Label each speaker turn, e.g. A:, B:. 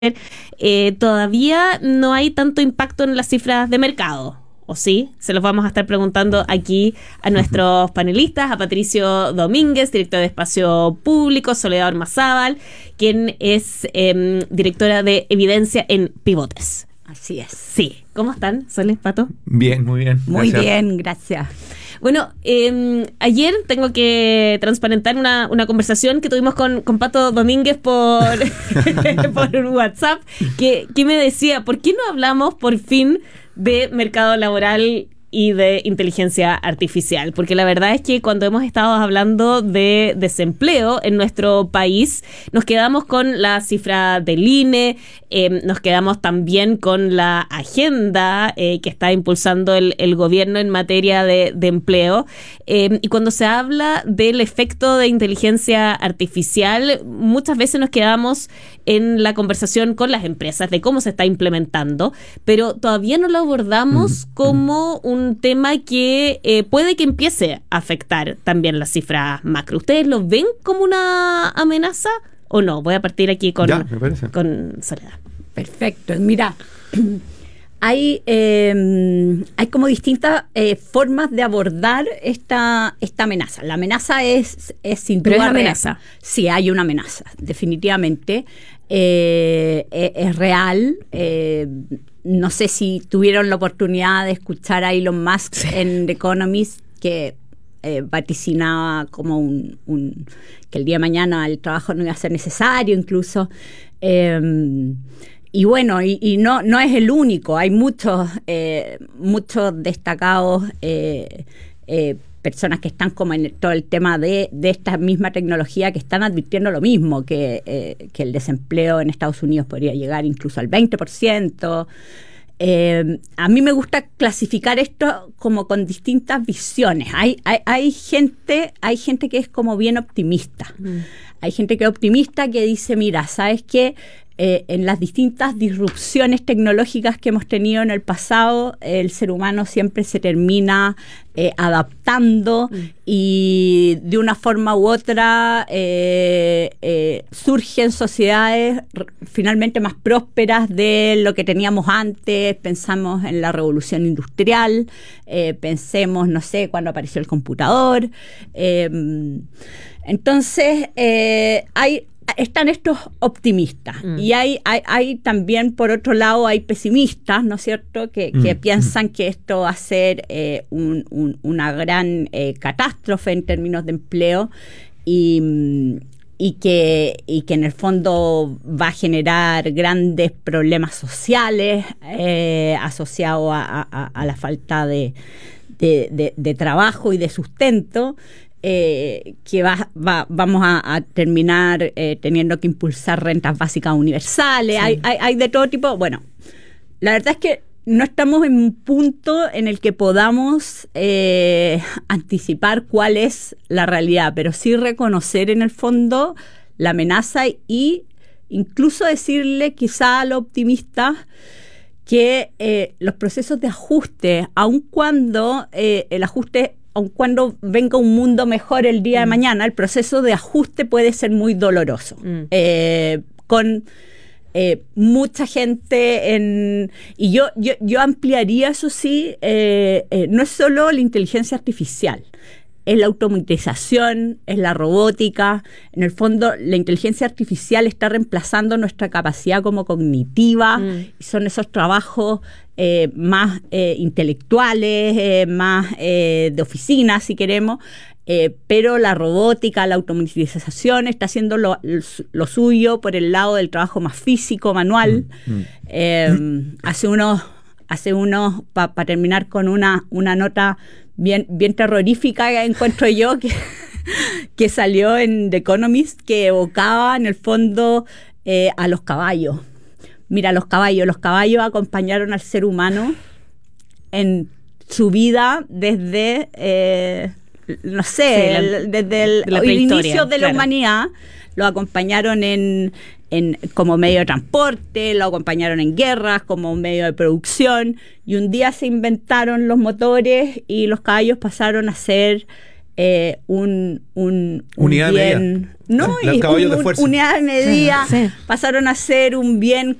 A: todavía no hay tanto impacto en las cifras de mercado, ¿o sí? Se los vamos a estar preguntando aquí a nuestros panelistas, a Patricio Domínguez, director de Espacio Público, Soledad Ormazábal, quien es directora de Evidencia en Pivotes.
B: Así es.
A: Sí. ¿Cómo están, Soles, Pato?
C: Bien, muy bien.
B: Muy bien, gracias.
A: Bueno, ayer tengo que transparentar una conversación que tuvimos con Pato Domínguez por WhatsApp, que me decía, ¿por qué no hablamos por fin de mercado laboral y de inteligencia artificial? Porque la verdad es que cuando hemos estado hablando de desempleo en nuestro país, nos quedamos con la cifra del INE, nos quedamos también con la agenda que está impulsando el gobierno en materia de empleo. Y cuando se habla del efecto de inteligencia artificial, muchas veces nos quedamos en la conversación con las empresas de cómo se está implementando, pero todavía no lo abordamos como un tema que puede que empiece a afectar también las cifras macro. ¿Ustedes lo ven como una amenaza o no? Voy a partir aquí con Soledad.
B: Perfecto. Mira, hay como distintas formas de abordar esta amenaza. La amenaza es sin duda.
A: ¿Pero es amenaza?
B: Sí, hay una amenaza, definitivamente. Es real. No sé si tuvieron la oportunidad de escuchar a Elon Musk en The Economist, que vaticinaba como que el día de mañana el trabajo no iba a ser necesario, incluso. Y bueno, y no es el único. Hay muchos destacados personas que están como en todo el tema de esta misma tecnología, que están advirtiendo lo mismo, que el desempleo en Estados Unidos podría llegar incluso al 20%. A mí me gusta clasificar esto como con distintas visiones. Hay gente que es como bien optimista. Hay gente que es optimista, que dice, mira, ¿sabes qué? En las distintas disrupciones tecnológicas que hemos tenido en el pasado, el ser humano siempre se termina adaptando y de una forma u otra surgen sociedades finalmente más prósperas de lo que teníamos antes. Pensamos en la revolución industrial, pensemos, no sé, cuando apareció el computador. Entonces, están estos optimistas y hay también, por otro lado, hay pesimistas, ¿no es cierto?, que piensan que esto va a ser una gran catástrofe en términos de empleo y que en el fondo va a generar grandes problemas sociales asociados a la falta de trabajo y de sustento. Que vamos a terminar teniendo que impulsar rentas básicas universales. Sí. Hay de todo tipo. Bueno, la verdad es que no estamos en un punto en el que podamos anticipar cuál es la realidad, pero sí reconocer en el fondo la amenaza y incluso decirle quizá a los optimistas que los procesos de ajuste, aun cuando aun cuando venga un mundo mejor el día de mañana, el proceso de ajuste puede ser muy doloroso. Con mucha gente y yo ampliaría, eso sí, no es solo la inteligencia artificial, es la automatización, es la robótica. En el fondo, la inteligencia artificial está reemplazando nuestra capacidad como cognitiva, y son esos trabajos más intelectuales, más de oficina, si queremos, pero la robótica, la automatización está haciendo lo suyo por el lado del trabajo más físico, manual. Hace unos para terminar con una nota bien terrorífica, encuentro yo, que salió en The Economist, que evocaba en el fondo a los caballos. Mira, los caballos acompañaron al ser humano en su vida desde, desde el inicio de la humanidad. Lo acompañaron como medio de transporte, lo acompañaron en guerras como medio de producción, y un día se inventaron los motores y los caballos pasaron a ser
C: unidad de
B: bien.
C: medida.
B: No,
C: Los caballos de fuerza.
B: Unidad de medida,
A: Sí.
B: pasaron a ser un bien